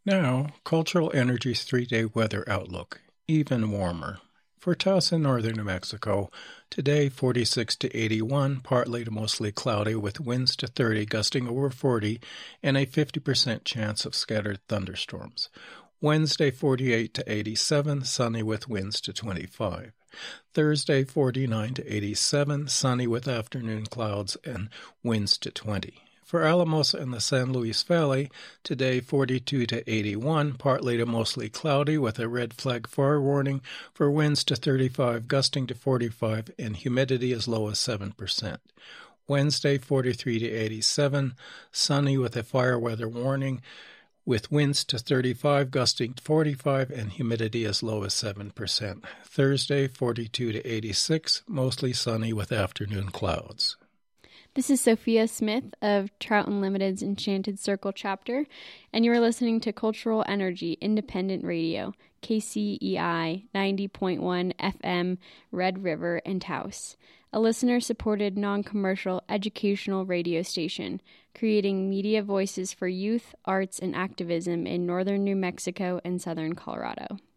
Now, Cultural Energy's 3-day weather outlook. Even warmer. For Taos in northern New Mexico, today 46 to 81, partly to mostly cloudy with winds to 30 gusting over 40 and a 50% chance of scattered thunderstorms. Wednesday 48 to 87, sunny with winds to 25. Thursday 49 to 87, sunny with afternoon clouds and winds to 20. For Alamosa and the San Luis Valley, today 42 to 81, partly to mostly cloudy with a red flag fire warning for winds to 35, gusting to 45, and humidity as low as 7%. Wednesday 43 to 87, sunny with a fire weather warning with winds to 35, gusting to 45, and humidity as low as 7%. Thursday 42 to 86, mostly sunny with afternoon clouds. This is Sophia Smith of Trout Unlimited's Enchanted Circle chapter, and you're listening to Cultural Energy Independent Radio, KCEI 90.1 FM, Red River and Taos, a listener-supported non-commercial educational radio station, creating media voices for youth, arts, and activism in northern New Mexico and southern Colorado.